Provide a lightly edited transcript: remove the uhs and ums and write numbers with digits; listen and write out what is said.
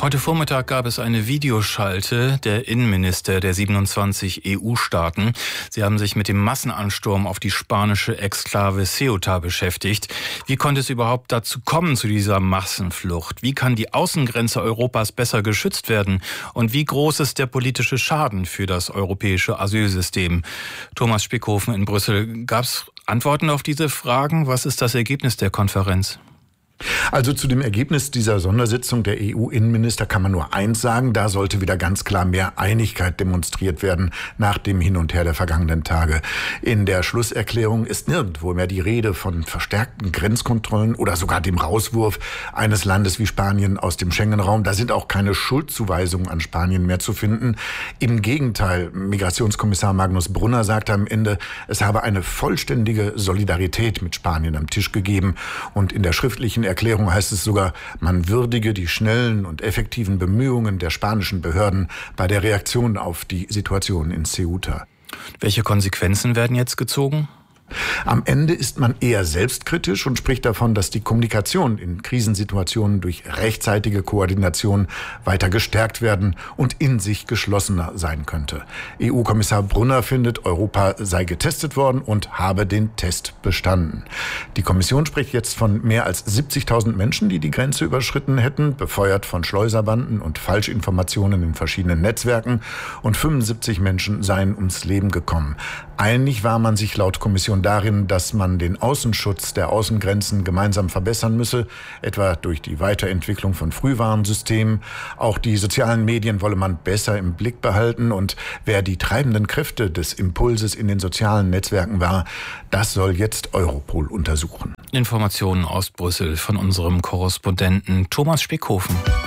Heute Vormittag gab es eine Videoschalte der Innenminister der 27 EU-Staaten. Sie haben sich mit dem Massenansturm auf die spanische Exklave Ceuta beschäftigt. Wie konnte es überhaupt dazu kommen, zu dieser Massenflucht? Wie kann die Außengrenze Europas besser geschützt werden? Und wie groß ist der politische Schaden für das europäische Asylsystem? Thomas Spickhofen in Brüssel. Gab es Antworten auf diese Fragen? Was ist das Ergebnis der Konferenz? Also zu dem Ergebnis dieser Sondersitzung der EU-Innenminister kann man nur eins sagen: Da sollte wieder ganz klar mehr Einigkeit demonstriert werden nach dem Hin und Her der vergangenen Tage. In der Schlusserklärung ist nirgendwo mehr die Rede von verstärkten Grenzkontrollen oder sogar dem Rauswurf eines Landes wie Spanien aus dem Schengen-Raum. Da sind auch keine Schuldzuweisungen an Spanien mehr zu finden. Im Gegenteil, Migrationskommissar Magnus Brunner sagte am Ende, es habe eine vollständige Solidarität mit Spanien am Tisch gegeben. Und in der schriftlichen Erklärung heißt es sogar, man würdige die schnellen und effektiven Bemühungen der spanischen Behörden bei der Reaktion auf die Situation in Ceuta. Welche Konsequenzen werden jetzt gezogen? Am Ende ist man eher selbstkritisch und spricht davon, dass die Kommunikation in Krisensituationen durch rechtzeitige Koordination weiter gestärkt werden und in sich geschlossener sein könnte. EU-Kommissar Brunner findet, Europa sei getestet worden und habe den Test bestanden. Die Kommission spricht jetzt von mehr als 70.000 Menschen, die die Grenze überschritten hätten, befeuert von Schleuserbanden und Falschinformationen in verschiedenen Netzwerken, und 75 Menschen seien ums Leben gekommen. Einig war man sich laut Kommission darin, dass man den Außenschutz der Außengrenzen gemeinsam verbessern müsse, etwa durch die Weiterentwicklung von Frühwarnsystemen. Auch die sozialen Medien wolle man besser im Blick behalten, und wer die treibenden Kräfte des Impulses in den sozialen Netzwerken war, das soll jetzt Europol untersuchen. Informationen aus Brüssel von unserem Korrespondenten Thomas Spickhofen.